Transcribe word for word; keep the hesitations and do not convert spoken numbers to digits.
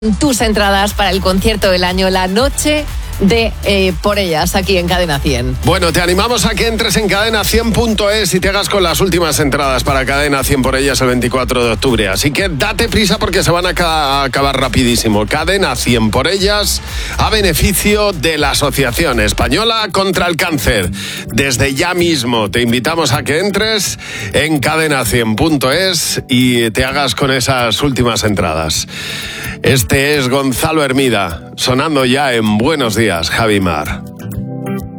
tus entradas para el concierto del año, la noche de eh, Por Ellas, aquí en Cadena cien. Bueno, te animamos a que entres en cadena cien punto es y te hagas con las últimas entradas para Cadena cien Por Ellas el veinticuatro de octubre. Así que date prisa porque se van a, ca- a acabar rapidísimo. Cadena cien Por Ellas a beneficio de la Asociación Española contra el Cáncer. Desde ya mismo te invitamos a que entres en cadena cien punto es y te hagas con esas últimas entradas. Este es Gonzalo Hermida, sonando ya en Buenos Días, Javi Mar.